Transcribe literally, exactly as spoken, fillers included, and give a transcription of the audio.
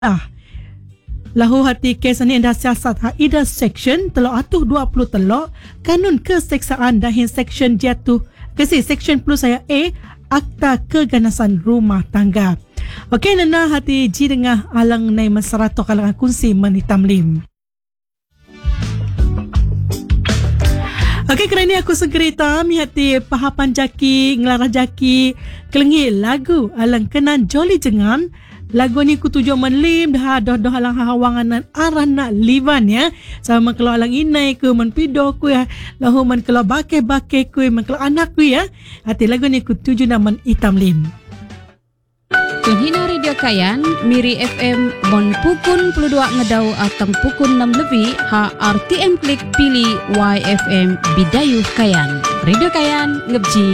Ah, lahu hati kes ni dah siasat ha ida section telok atuh dua puluh telok kanun keseksaan dahin section jatuh kesi section plus saya A akta keganasan rumah tangga. Okey nana hati ji dengah alang nai masarato kalangan kunsi menitam lim. Okey kerana ni aku segerita mi hati pahapan jaki ngelarah jaki kelengi lagu alang kenan joli jengan. Lagu ni ku tujuh menlim dah dah dah alang hawangan arah nak livan ya. Sama kalau alang inai ku men pido ku ya. Lahu men kalau bake-bake ku men kalau anak ku ya. Hati lagu ni ku tujuh naman itam lim. Tunhina Radio Kayan, Miri F M, Mon Pukun puluh dua ngedau atang pukun enam lebih, ha R T M Klik pilih Y F M Bidayuh Kayan. Radio Kayan, ngebji